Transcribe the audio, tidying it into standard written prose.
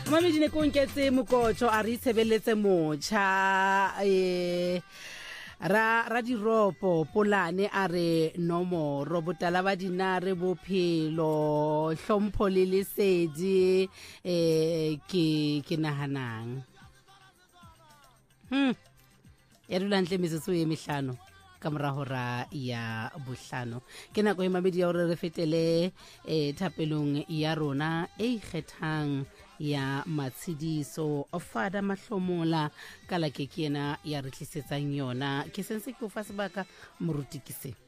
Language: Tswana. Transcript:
Mamedi ne konketse mokotso a re itshebeletse motjha ra diropo polane a re nomoro botala ba dinare bophelo hlompho le lesedi ke nahanang ya dulantle metsotso e mehlano ka morago ra ya bohlano ke nako e Mamedi ya hore re fetele thapelong ya rona e ikgethang ya matshidiso Fada Mahlomola ka la ke yena ya re tlisetsang yona ke sense ke o fa sebaka moruti ke se